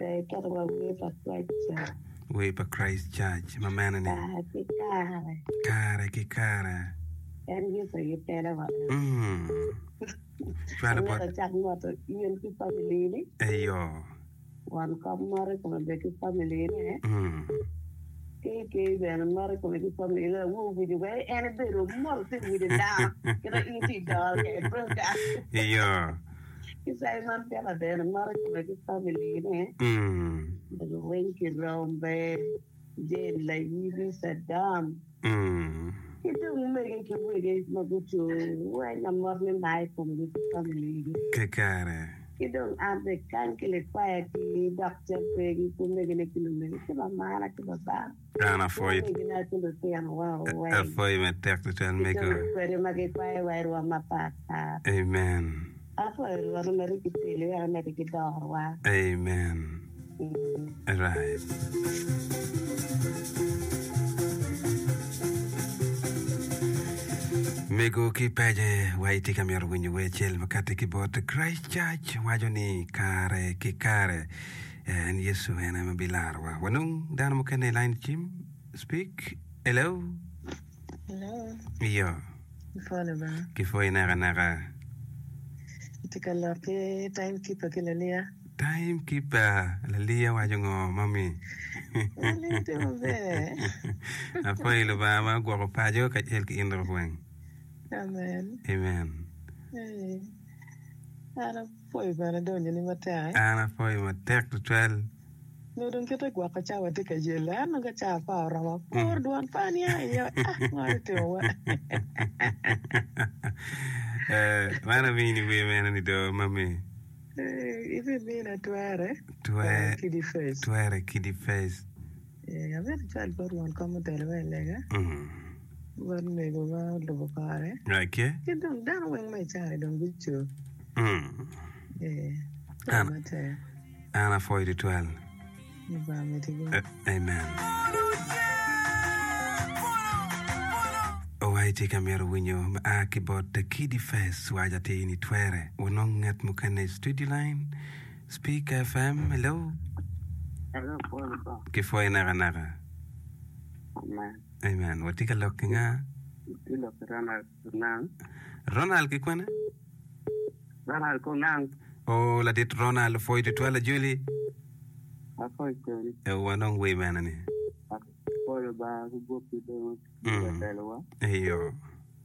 day, get away for Christ. Way for Christ Church. My man in it. Kare. And you say you tell about Try to put. You family. Ayo. One come more from the family. Okay, then more from the family. Move with the way and a bit of more thing with it down. Get an easy dog and broke out. Yeah. You say, I'm telling them, more from the family. The winky round bed, Jane, like you said, damn. You don't make it with it, not good to when I'm morning night from the family. Kekare. You don't have the calculate quietly, doctor, Peggy, to make an economic. I'm man, I could have that. Rana for it. A for you, my tech to tell me go. Very much quiet where I'm a part. Amen. I thought it was a medical failure, a medical dog. Amen. Right. Mego ki peje waiti kamero winyu wechel makati kibot Christ Church wajoni kare kikare en Yesu ena mabilarwa wanung dana mukene line chim speak hello yo kifo naga tikala ke timekeeper kilalia lalia wajongo mami apo ilo ba gwa pajo ka el ki indro kweng. Amen. Hey. Ana foi bana donye ni matai. Ana foi matek to 12. No don kete gwa ka chawa te ka jela no ka cha pa rawa. Por duan pani ayo. Ngarte wa. Mana vini we mena ni do mami. Even me na tuare. Kidi face. Tuare kidi face. Ave chal por duan como te lo lega. One may go around the car. Okay. You don't down when my child don't get you. Anna for the 12. Amen. Oh, I take a mere winyo, aki bought the kiddie face, wajate in it were. Unong at Mukane studio line. Speak FM, hello. Hello, Kifoy naga. Amen. What take a look nga? Ronald kikwana? Ronald Kunang. Oh, la dit Ronald foi de toi la Julie. Afoy Julie. Wanong way manani. Afoy ba go pido. Ayo.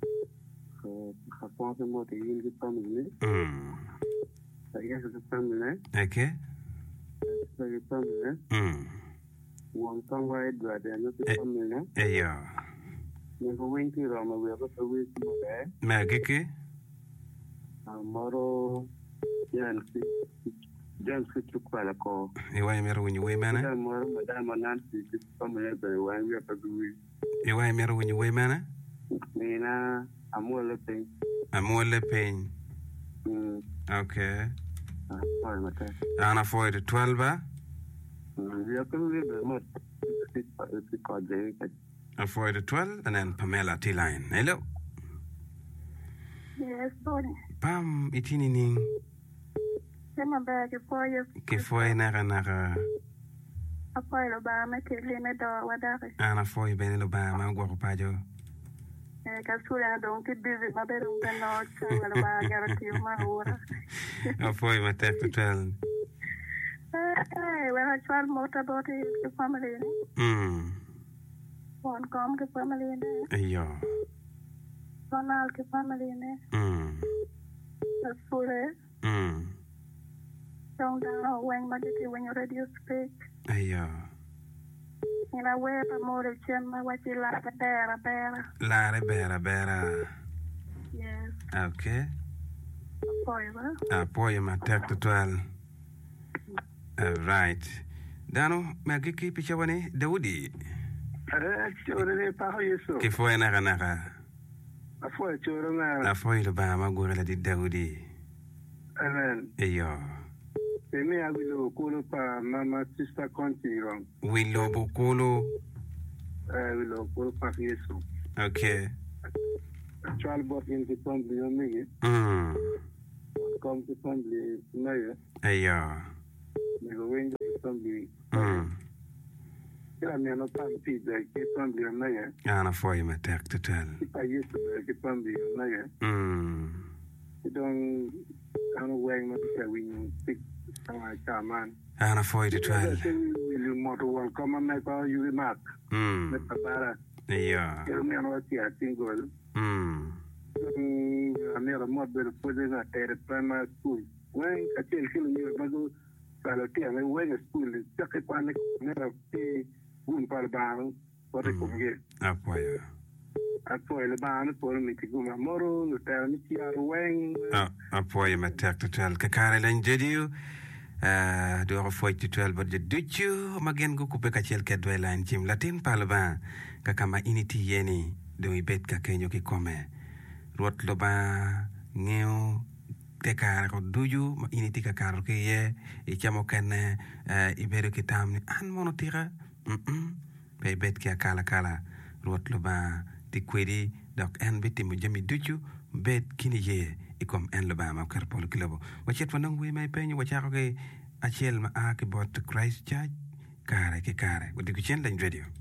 Afoy mo te yin ki family. Yes, the family. Okay. The family. One song where I do the family. Ayo. Never went to Roma, we have a week more. Magiki? Moro, James Kuala. You want me when you weigh manner? Madame Nancy, family, when we have a week. You want me when you weigh manner? Nina, I'm more lipping. Okay. Anna for the 12. We have to live much. For the 12 and then Pamela T-Line. Hello. Yes, Tony. Pam, itinining. Sema bag for you. Kifoy naga. Apoy lo ba me kilina do wadare. Ana foy benelo ba ma gwa pajo. Kasura don't get busy ma beru no changa ba garati ma ora. Afoy ma tek to 12. When I tried motor about the family. One come the family in there. Ayo. One out the family in there. That's full. Don't know when you're ready to speak. Ayo. In a way, I'm more than Gemma, what you like a bear. Lara bear. Yes. Okay. Apoy ma tek to 12. Right. Dano, magiki pichawane Daudi. Che foi naga. Afoy lo ba ma gura la di Daudi. Amen. Ayo. Me I will call pa mama sister country wrong. Willow bukulu. Will call pa Yesu. Okay. Actual boss in the family on me. Come to family no. Ayo. Me go in the family family. Kila neno family da ke family na ya. Ana foi me tek total. Ipa yesu ke family na ya. Don't wang na ka win pick sama chaman. Ana foi total. Will moto wal kama na ka you mark. Na para. Yeah. Kero neno ti atingol. Amera model pode na ter primary school. When aquele que não mas o para ter a when school já que quando era que para bar pode comer. Apoia. Apoia bar por me que guma moro no ter me tiar when. Apoia me tek total que cara lan jedio do foi total but de duchu magen go coupe ka chel ke do line jim latin palba ka kama initi yeni do ibet ka kenyo ki come. Ruot lo ba ngeo te karo duju ma initi ka karo ke ye e chamo kene ibero kitam ni an mono tira pe bet ki akala kala ruot lo ba ti kwedi dok en biti mo jami duju bet kini ye ikom en lo ba ma kar pol kilobo wachet wanang wi mai penyo wachako ke achel ma a ke bot Christ Church kare ke kare wadi ku chen radio